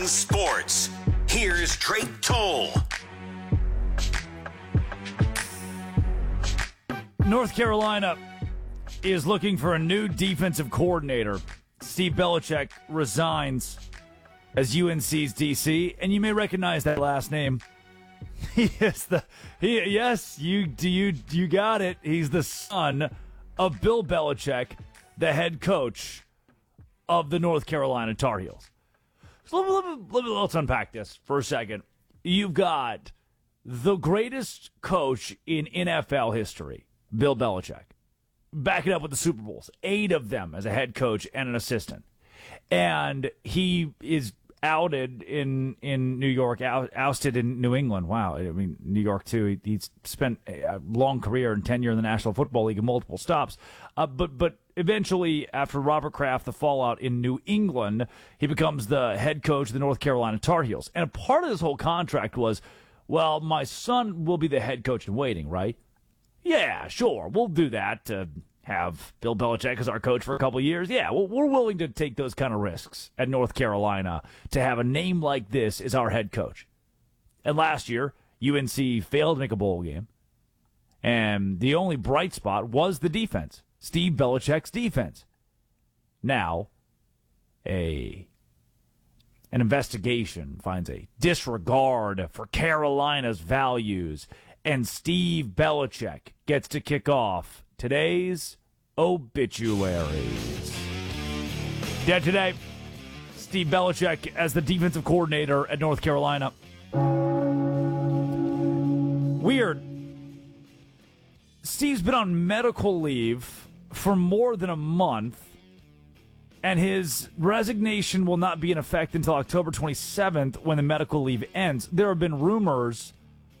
Sports. Here's Drake Toll. North Carolina is looking for a new defensive coordinator. Steve Belichick resigns as UNC's DC, and you may recognize that last name. You got it. He's the son of Bill Belichick, the head coach of the North Carolina Tar Heels. So let's unpack this for a second. You've got the greatest coach in NFL history, Bill Belichick. Back it up with the Super Bowls. 8 of them as a head coach and an assistant. And he is outed in New York, ousted in New England. Wow. I mean, New York, too. He's spent a long career and tenure in the National Football League and multiple stops. But eventually, after Robert Kraft, the fallout in New England, he becomes the head coach of the North Carolina Tar Heels. And a part of this whole contract was, well, my son will be the head coach in waiting, right? Yeah, sure. We'll do that to have Bill Belichick as our coach for a couple of years. Yeah, we're willing to take those kind of risks at North Carolina to have a name like this as our head coach. And last year, UNC failed to make a bowl game. And the only bright spot was the defense, Steve Belichick's defense. Now, an investigation finds a disregard for Carolina's values, and Steve Belichick gets to kick off today's obituaries. Dead today, Steve Belichick as the defensive coordinator at North Carolina. Weird. Steve's been on medical leave for more than a month, and his resignation will not be in effect until October 27th when the medical leave ends. There have been rumors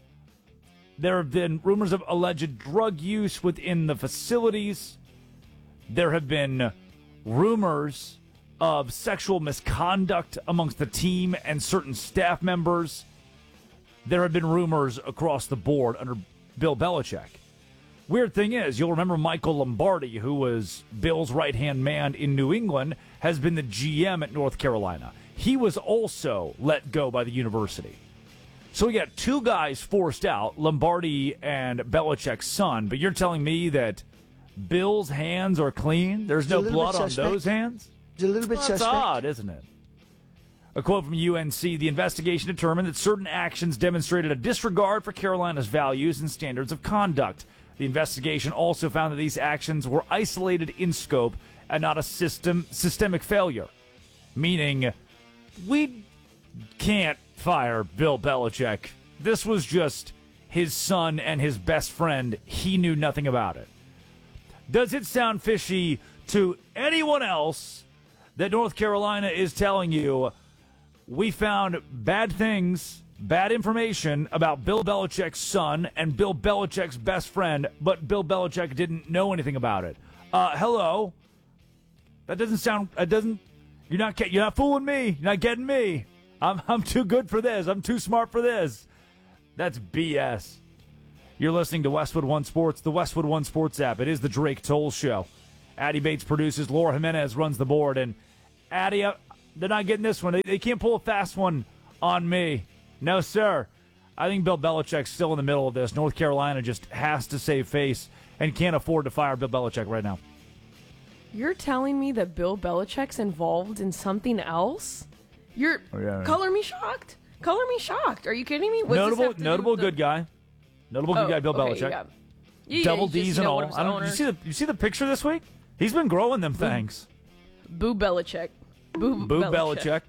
of alleged drug use within the facilities. There have been rumors of sexual misconduct amongst the team and certain staff members. There have been rumors across the board under Bill Belichick. Weird thing is, you'll remember Michael Lombardi, who was Bill's right-hand man in New England, has been the GM at North Carolina. He was also let go by the university. So we got 2 guys forced out, Lombardi and Belichick's son, but you're telling me that Bill's hands are clean? There's no blood on those hands? It's a little bit suspect. That's odd, isn't it? A quote from UNC, the investigation determined that certain actions demonstrated a disregard for Carolina's values and standards of conduct. The investigation also found that these actions were isolated in scope and not a systemic failure, meaning we can't fire Bill Belichick. This was just his son and his best friend. He knew nothing about it. Does it sound fishy to anyone else that North Carolina is telling you, we found bad things, bad information about Bill Belichick's son and Bill Belichick's best friend, but Bill Belichick didn't know anything about it? Hello? That doesn't sound, you're not fooling me. You're not getting me. I'm too good for this. I'm too smart for this. That's BS. You're listening to Westwood One Sports, the Westwood One Sports app. It is the Drake Toll Show. Addie Bates produces. Laura Jimenez runs the board. And Addie, they're not getting this one. They can't pull a fast one on me. No, sir. I think Bill Belichick's still in the middle of this. North Carolina just has to save face and can't afford to fire Bill Belichick right now. You're telling me that Bill Belichick's involved in something else? Color me shocked. Color me shocked. Are you kidding me? Notable good guy. Notable good guy, Bill Belichick. Yeah. Double D's and all. You see the picture this week? He's been growing them things. Boo Belichick. Boo Belichick.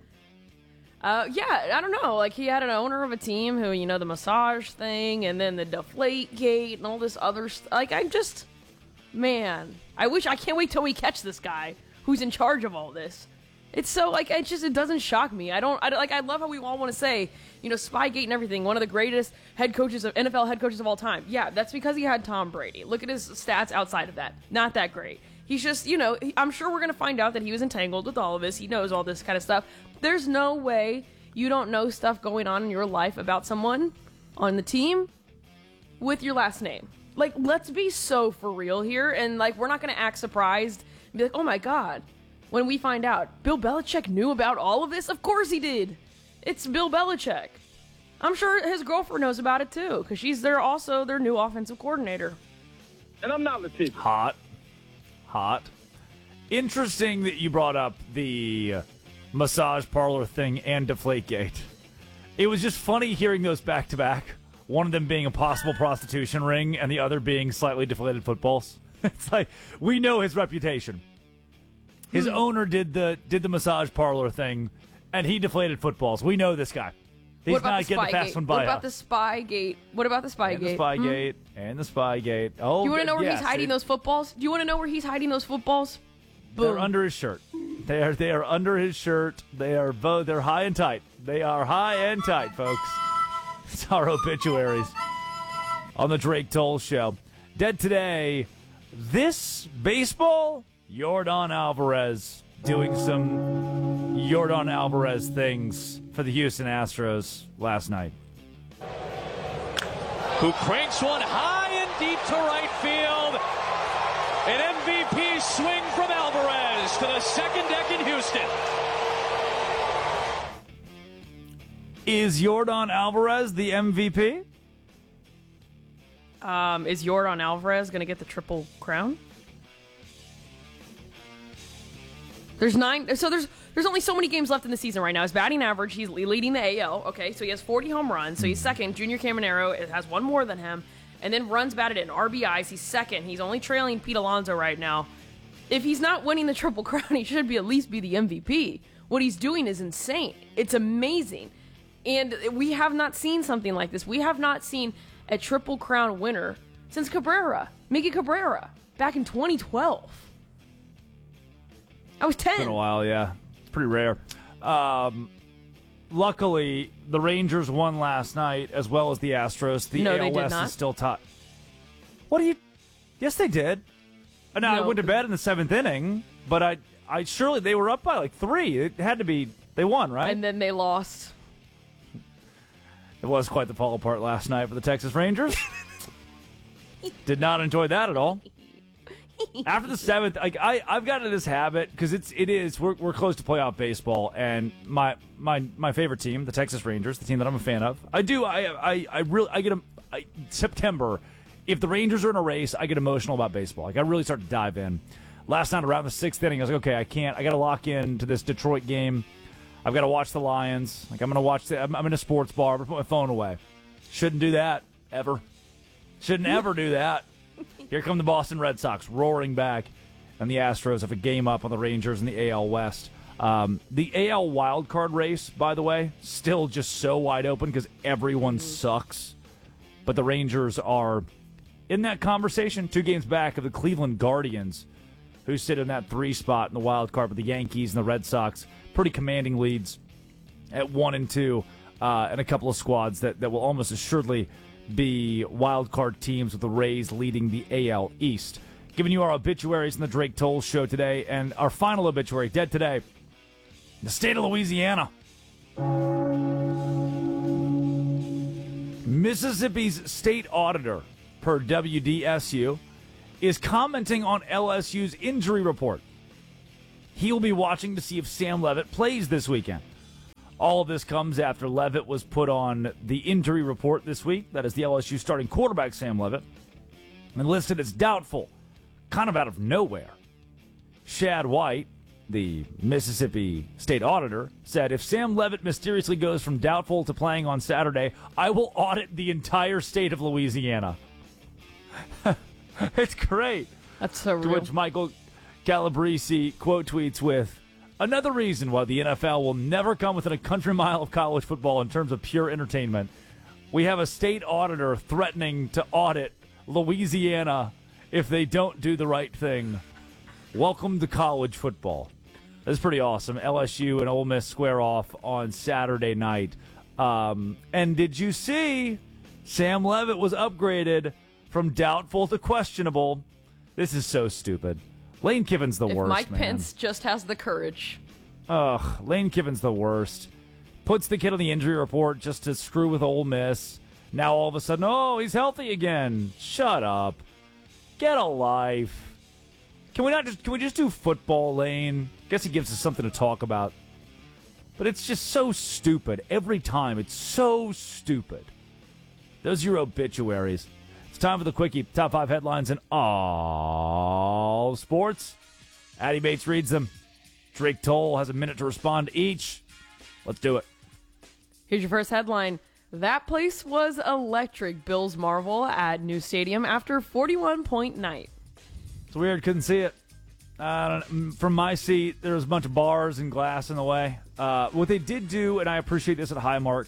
I don't know. Like, he had an owner of a team who, the massage thing and then the deflate gate and all this other stuff. Like, I can't wait till we catch this guy who's in charge of all this. It's so, it doesn't shock me. I love how we all want to say, Spygate and everything, one of the greatest NFL head coaches of all time. Yeah, that's because he had Tom Brady. Look at his stats outside of that. Not that great. He's just, I'm sure we're going to find out that he was entangled with all of this. He knows all this kind of stuff. There's no way you don't know stuff going on in your life about someone on the team with your last name. Like, let's be so for real here. And, we're not going to act surprised and be like, oh, my God. When we find out Bill Belichick knew about all of this, of course he did. It's Bill Belichick. I'm sure his girlfriend knows about it too, because she's also their new offensive coordinator. And I'm not litigious. Hot. Interesting that you brought up the massage parlor thing and Deflategate. It was just funny hearing those back to back. One of them being a possible prostitution ring, and the other being slightly deflated footballs. It's like, we know his reputation. His owner did the massage parlor thing, and he deflated footballs. We know this guy. He's not getting the fast one by What about the Spygate? What about the Spygate? And the Spygate. And the Spygate. Oh, Do you want to know where yes, he's hiding those footballs? Do you want to know where he's hiding those footballs? Boom. They're under his shirt. They are under his shirt. They're high and tight. They are high and tight, folks. It's our obituaries on the Drake Toll Show. Dead today. This baseball, Yordan Alvarez doing some Yordan Alvarez things for the Houston Astros last night. Who cranks one high and deep to right field. An MVP swing from Alvarez to the second deck in Houston. Is Yordan Alvarez the MVP? Is Yordan Alvarez going to get the Triple Crown? There's 9. So there's only so many games left in the season right now. His batting average, he's leading the AL. Okay, so he has 40 home runs. So he's second. Junior Caminero has one more than him. And then runs batted in RBIs. He's second. He's only trailing Pete Alonso right now. If he's not winning the Triple Crown, he should at least be the MVP. What he's doing is insane. It's amazing. And we have not seen something like this. We have not seen a Triple Crown winner since Miggy Cabrera, back in 2012. I was 10. It's been a while, yeah. It's pretty rare. Luckily, the Rangers won last night, as well as the Astros. The No, they AL did West not. is still top. What do you... Yes, they did. No, I went to bed in the 7th inning, but I surely they were up by like 3. It had to be... They won, right? And then they lost. It was quite the fall apart last night for the Texas Rangers. Did not enjoy that at all. After the 7th, I've gotten into this habit because we're close to playoff baseball, and my favorite team, the Texas Rangers, the team that I'm a fan of. September, if the Rangers are in a race, I get emotional about baseball. Like, I really start to dive in. Last night around the 6th inning, I was like, okay, I got to lock into this Detroit game. I've got to watch the Lions. Like, I'm going to watch I'm in a sports bar. I'm going to put my phone away. Shouldn't do that, ever. Shouldn't ever do that. Here come the Boston Red Sox roaring back, and the Astros have a game up on the Rangers in the AL West. The AL wildcard race, by the way, still just so wide open because everyone sucks. But the Rangers are in that conversation, 2 games back of the Cleveland Guardians, who sit in that 3 spot in the wild card with the Yankees and the Red Sox. Pretty commanding leads at 1 and 2, and a couple of squads that will almost assuredly be wild card teams, with the Rays leading the AL East. Giving you our obituaries in the Drake Toll Show today, and our final obituary, dead today, the state of Louisiana. Mississippi's state auditor, per WDSU, is commenting on LSU's injury report. He will be watching to see if Sam Leavitt plays this weekend. All of this comes after Leavitt was put on the injury report this week. That is the LSU starting quarterback, Sam Leavitt, and listed as doubtful, kind of out of nowhere. Shad White, the Mississippi state auditor, said, if Sam Leavitt mysteriously goes from doubtful to playing on Saturday, I will audit the entire state of Louisiana. It's great. That's so To real. which Michael Calabrese quote tweets with, another reason why the NFL will never come within a country mile of college football in terms of pure entertainment. We have a state auditor threatening to audit Louisiana if they don't do the right thing. Welcome to college football. That's pretty awesome. LSU and Ole Miss square off on Saturday night. And did you see Sam Leavitt was upgraded from doubtful to questionable? This is so stupid. Lane Kiffin's the worst, Mike man. Pence just has the courage. Ugh, Lane Kiffin's the worst. Puts the kid on the injury report just to screw with Ole Miss. Now all of a sudden, oh, he's healthy again. Shut up. Get a life. Can we just do football, Lane? Guess he gives us something to talk about. But it's just so stupid. Every time, it's so stupid. Those are your obituaries. It's time for the Quickie. Top 5 headlines in all sports. Addy Bates reads them. Drake Toll has a minute to respond to each. Let's do it. Here's your first headline. That place was electric. Bills marvel at new stadium after 41-point night. It's weird. Couldn't see it. From my seat, there was a bunch of bars and glass in the way. What they did do, and I appreciate this at Highmark,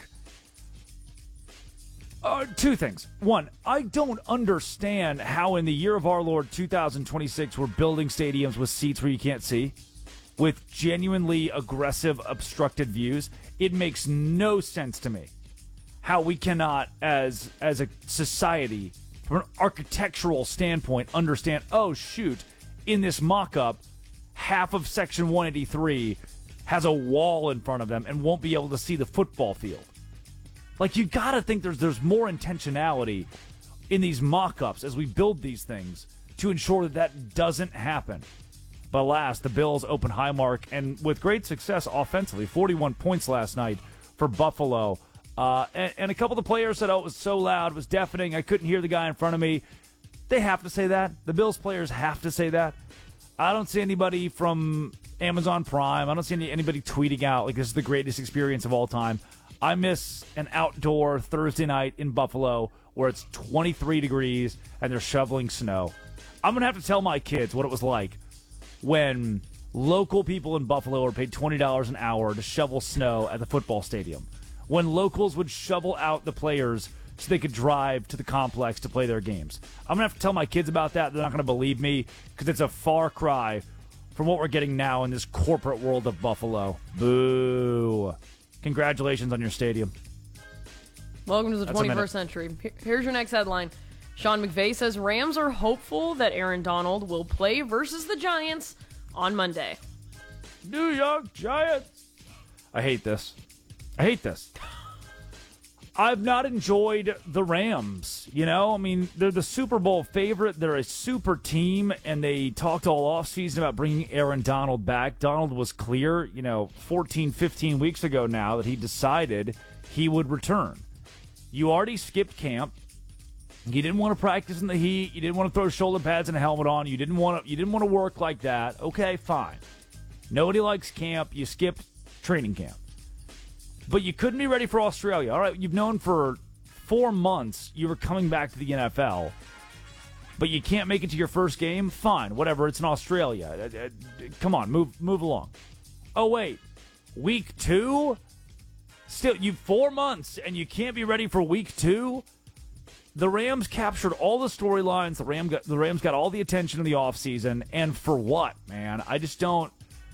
two things. One, I don't understand how in the year of our Lord 2026 we're building stadiums with seats where you can't see, with genuinely aggressive, obstructed views. It makes no sense to me how we cannot, as a society, from an architectural standpoint, understand, oh, shoot, in this mock-up, half of Section 183 has a wall in front of them and won't be able to see the football field. Like, you gotta think there's more intentionality in these mock-ups as we build these things to ensure that doesn't happen. But alas, the Bills open Highmark, and with great success offensively, 41 points last night for Buffalo. And a couple of the players said, oh, it was so loud, it was deafening, I couldn't hear the guy in front of me. They have to say that. The Bills players have to say that. I don't see anybody from Amazon Prime. I don't see anybody tweeting out like this is the greatest experience of all time. I miss an outdoor Thursday night in Buffalo where it's 23 degrees and they're shoveling snow. I'm going to have to tell my kids what it was like when local people in Buffalo are paid $20 an hour to shovel snow at the football stadium. When locals would shovel out the players so they could drive to the complex to play their games. I'm going to have to tell my kids about that. They're not going to believe me because it's a far cry from what we're getting now in this corporate world of Buffalo. Boo. Congratulations on your stadium. Welcome to the 21st century. Here's your next headline. Sean McVay says Rams are hopeful that Aaron Donald will play versus the Giants on Monday. New York Giants. I hate this. I've not enjoyed the Rams. You know, I mean, they're the Super Bowl favorite. They're a super team, and they talked all offseason about bringing Aaron Donald back. Donald was clear, 14, 15 weeks ago now that he decided he would return. You already skipped camp. You didn't want to practice in the heat. You didn't want to throw shoulder pads and a helmet on. You didn't want to work like that. Okay, fine. Nobody likes camp. You skipped training camp. But you couldn't be ready for Australia. All right, you've known for 4 months you were coming back to the NFL, but you can't make it to your first game? Fine, whatever, it's in Australia. Come on, move along. Oh, wait, week 2? Still, you've 4 months and you can't be ready for week 2? The Rams captured all the storylines. The Rams got all the attention in the offseason. And for what, man? I just don't.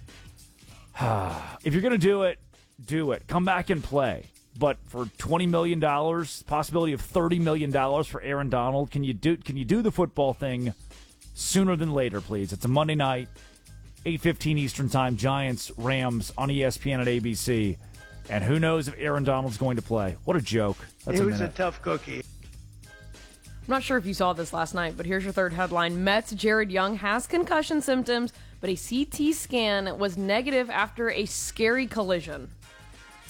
If you're going to do it, do it. Come back and play. But for $20 million, possibility of $30 million for Aaron Donald, can you do the football thing sooner than later, please? It's a Monday night, 8:15 Eastern Time, Giants, Rams on ESPN at ABC. And who knows if Aaron Donald's going to play. What a joke. It was a tough cookie. I'm not sure if you saw this last night, but here's your third headline. Mets' Jared Young has concussion symptoms, but a CT scan was negative after a scary collision.